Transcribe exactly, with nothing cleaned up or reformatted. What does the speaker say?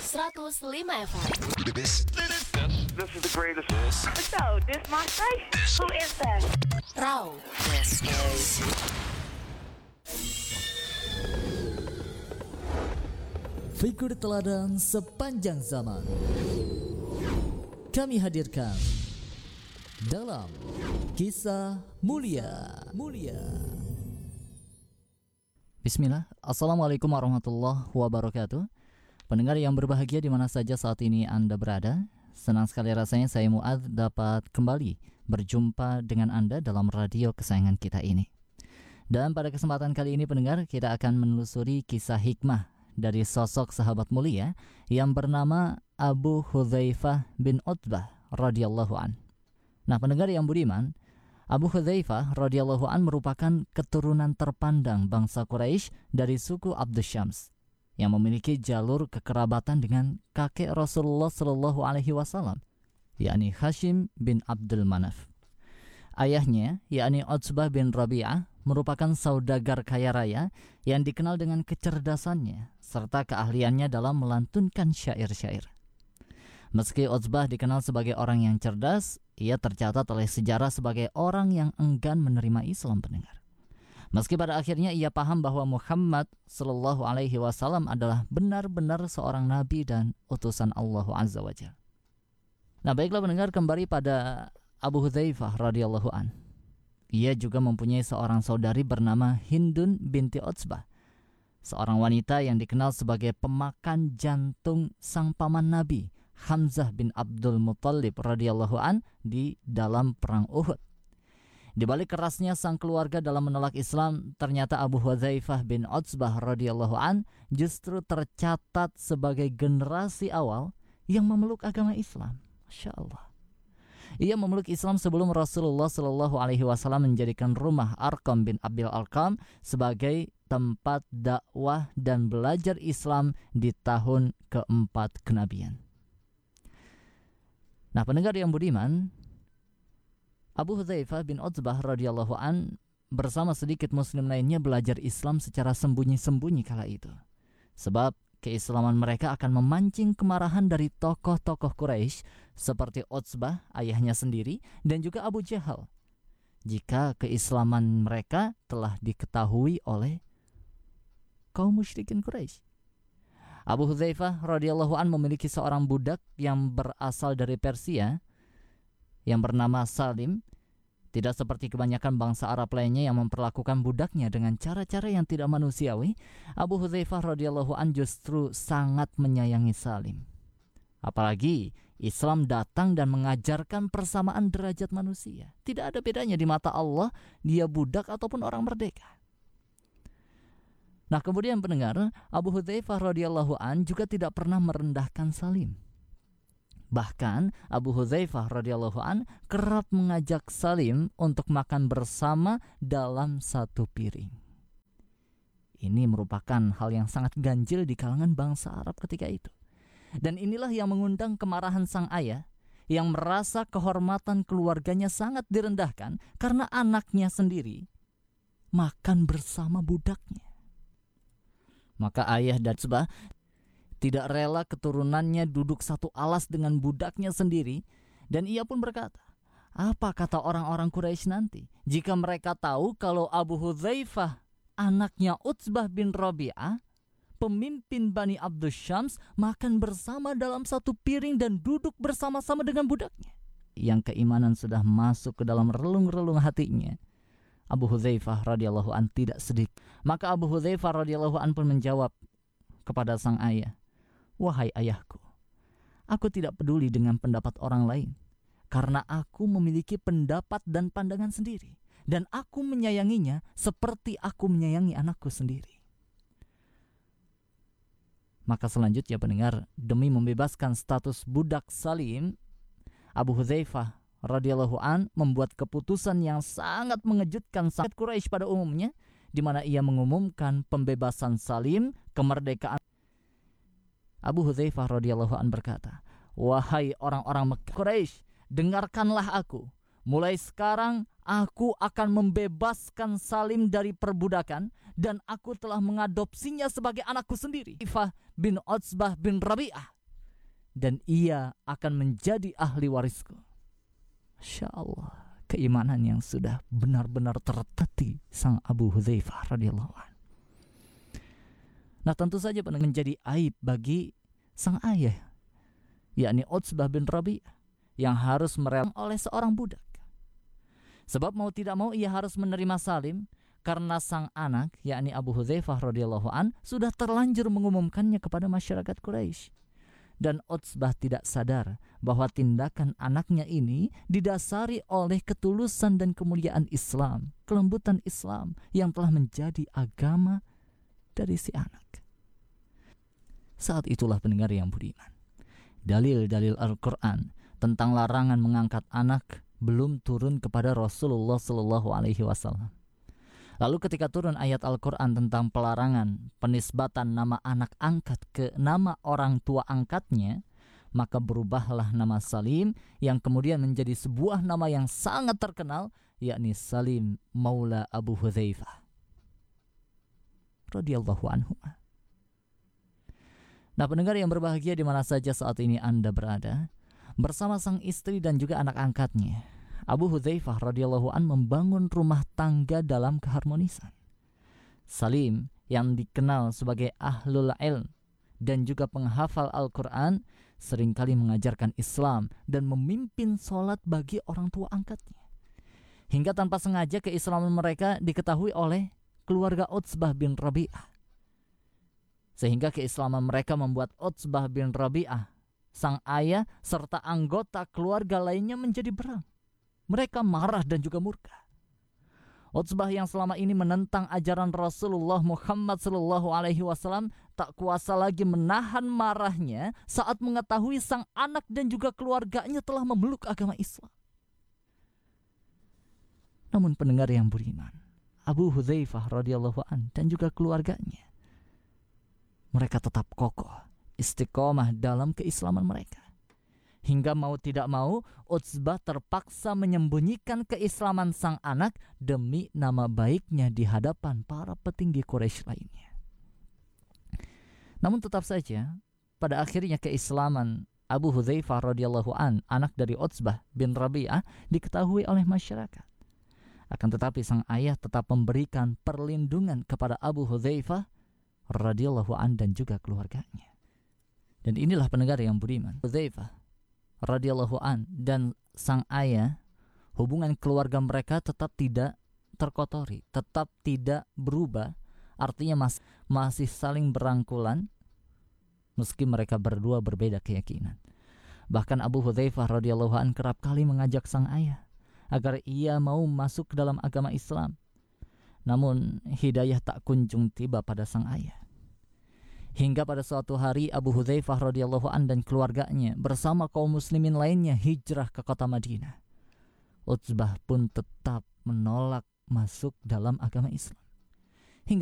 seratus lima F M. This, this, this is the greatest. This, So, this my station? Who is that? Raw. This is Figur teladan sepanjang zaman kami hadirkan dalam Kisah Mulia. Mulia. Bismillah. Assalamualaikum warahmatullahi wabarakatuh. Pendengar yang berbahagia di mana saja saat ini Anda berada, senang sekali rasanya saya Muad dapat kembali berjumpa dengan Anda dalam radio kesayangan kita ini. Dan pada kesempatan kali ini pendengar, kita akan menelusuri kisah hikmah dari sosok sahabat mulia yang bernama Abu Hudzaifah bin Utbah radhiyallahu an. Nah, pendengar yang budiman, Abu Hudzaifah radhiyallahu an merupakan keturunan terpandang bangsa Quraisy dari suku Abdus Syams yang memiliki jalur kekerabatan dengan kakek Rasulullah sallallahu alaihi wasallam, yakni Hashim bin Abdul Manaf. Ayahnya, yakni Utsbah bin Rabi'ah, merupakan saudagar kaya raya yang dikenal dengan kecerdasannya serta keahliannya dalam melantunkan syair-syair. Meski Utsbah dikenal sebagai orang yang cerdas, ia tercatat oleh sejarah sebagai orang yang enggan menerima Islam, pendengar. Meski pada akhirnya ia paham bahwa Muhammad sallallahu alaihi wasallam adalah benar-benar seorang nabi dan utusan Allah azza wa jalla. Nah, baiklah pendengar, kembali pada Abu Hudzaifah radhiyallahu an. Ia juga mempunyai seorang saudari bernama Hindun binti Utsbah, seorang wanita yang dikenal sebagai pemakan jantung sang paman Nabi Hamzah bin Abdul Muttalib radhiyallahu an di dalam perang Uhud. Di balik kerasnya sang keluarga dalam menolak Islam, ternyata Abu Hudzaifah bin Utsbah radhiyallahu an justru tercatat sebagai generasi awal yang memeluk agama Islam. Masya Allah. Ia memeluk Islam sebelum Rasulullah Shallallahu Alaihi Wasallam menjadikan rumah Arqam bin Abil Arqam sebagai tempat dakwah dan belajar Islam di tahun keempat kenabian. Nah, pendengar yang budiman, Abu Hudzaifah bin Utsbah radhiyallahu an bersama sedikit muslim lainnya belajar Islam secara sembunyi-sembunyi kala itu, sebab keislaman mereka akan memancing kemarahan dari tokoh-tokoh Quraisy seperti Utsbah, ayahnya sendiri, dan juga Abu Jahal, jika keislaman mereka telah diketahui oleh kaum musyrikin Quraisy. Abu Hudzaifah radhiyallahu an memiliki seorang budak yang berasal dari Persia yang bernama Salim. Tidak seperti kebanyakan bangsa Arab lainnya yang memperlakukan budaknya dengan cara-cara yang tidak manusiawi, Abu Hudzaifah radhiyallahu an justru sangat menyayangi Salim. Apalagi Islam datang dan mengajarkan persamaan derajat manusia. Tidak ada bedanya di mata Allah dia budak ataupun orang merdeka. Nah, kemudian pendengar, Abu Hudzaifah radhiyallahu an juga tidak pernah merendahkan Salim. Bahkan Abu Hudzaifah radhiyallahu an kerap mengajak Salim untuk makan bersama dalam satu piring. Ini merupakan hal yang sangat ganjil di kalangan bangsa Arab ketika itu. Dan inilah yang mengundang kemarahan sang ayah yang merasa kehormatan keluarganya sangat direndahkan karena anaknya sendiri makan bersama budaknya. Maka ayah dan Utsbah tidak rela keturunannya duduk satu alas dengan budaknya sendiri, dan ia pun berkata, apa kata orang-orang Quraisy nanti jika mereka tahu kalau Abu Hudzaifah, anaknya Utsbah bin Rabi'ah, pemimpin Bani Abdus Syams, makan bersama dalam satu piring dan duduk bersama-sama dengan budaknya. Yang keimanan sudah masuk ke dalam relung-relung hatinya, Abu Hudzaifah radhiyallahu an tidak sedih. Maka Abu Hudzaifah radhiyallahu an pun menjawab kepada sang ayah, wahai ayahku, aku tidak peduli dengan pendapat orang lain, karena aku memiliki pendapat dan pandangan sendiri, dan aku menyayanginya seperti aku menyayangi anakku sendiri. Maka selanjutnya pendengar, demi membebaskan status budak Salim, Abu Hudzaifah radhiyallahu an membuat keputusan yang sangat mengejutkan sangat Quraisy pada umumnya, di mana ia mengumumkan pembebasan Salim, kemerdekaan. Abu Hudzaifah radhiyallahu an berkata, wahai orang-orang Mekah Quraisy, dengarkanlah aku. Mulai sekarang aku akan membebaskan Salim dari perbudakan dan aku telah mengadopsinya sebagai anakku sendiri. Ifah bin Utsbah bin Rabi'ah dan ia akan menjadi ahli warisku. Masya Allah, keimanan yang sudah benar-benar tertati sang Abu Hudzaifah radhiyallahu anhu. Nah, tentu saja menjadi aib bagi sang ayah, yakni Utsbah bin Rabi'ah, yang harus merelakan oleh seorang budak. Sebab mau tidak mau ia harus menerima Salim karena sang anak, yakni Abu Hudzaifah radhiyallahu an, sudah terlanjur mengumumkannya kepada masyarakat Quraisy. Dan Utsbah tidak sadar bahwa tindakan anaknya ini didasari oleh ketulusan dan kemuliaan Islam, kelembutan Islam yang telah menjadi agama dari si anak. Saat itulah pendengar yang budiman, dalil-dalil Al-Quran tentang larangan mengangkat anak belum turun kepada Rasulullah Shallallahu Alaihi Wasallam. Lalu ketika turun ayat Al-Quran tentang pelarangan penisbatan nama anak angkat ke nama orang tua angkatnya, maka berubahlah nama Salim yang kemudian menjadi sebuah nama yang sangat terkenal, yakni Salim Maula Abu Hudzaifah radhiyallahu anhu. Nah, pendengar yang berbahagia di mana saja saat ini Anda berada, bersama sang istri dan juga anak angkatnya, Abu Hudzaifah radhiyallahu an membangun rumah tangga dalam keharmonisan. Salim yang dikenal sebagai ahlul ilm dan juga penghafal Al-Quran seringkali mengajarkan Islam dan memimpin sholat bagi orang tua angkatnya. Hingga tanpa sengaja keislaman mereka diketahui oleh keluarga Utsbah bin Rabi'ah. Sehingga keislaman mereka membuat Utsbah bin Rabi'ah, sang ayah serta anggota keluarga lainnya menjadi berang. Mereka marah dan juga murka. Utsbah yang selama ini menentang ajaran Rasulullah Muhammad Sallallahu Alaihi Wasallam tak kuasa lagi menahan marahnya saat mengetahui sang anak dan juga keluarganya telah memeluk agama Islam. Namun pendengar yang beriman, Abu Hudzaifah radhiyallahu an dan juga keluarganya, mereka tetap kokoh, istiqomah dalam keislaman mereka. Hingga mau tidak mau, Utsbah terpaksa menyembunyikan keislaman sang anak demi nama baiknya di hadapan para petinggi Quraisy lainnya. Namun tetap saja, pada akhirnya keislaman Abu Hudzaifah radhiyallahu an, anak dari Utsbah bin Rabi'ah, diketahui oleh masyarakat. Akan tetapi sang ayah tetap memberikan perlindungan kepada Abu Hudzaifah radhiyallahu an dan juga keluarganya. Dan inilah pendengar yang beriman, Hudzaifah radhiyallahu an dan sang ayah, hubungan keluarga mereka tetap tidak terkotori, tetap tidak berubah. Artinya mas, masih saling berangkulan meski mereka berdua berbeda keyakinan. Bahkan Abu Hudzaifah radhiyallahu an kerap kali mengajak sang ayah agar ia mau masuk ke dalam agama Islam. Namun hidayah tak kunjung tiba pada sang ayah. Hingga pada suatu hari Abu Hudzaifah radhiyallahu an dan keluarganya bersama kaum muslimin lainnya hijrah ke kota Madinah. Utsbah pun tetap menolak masuk dalam agama Islam.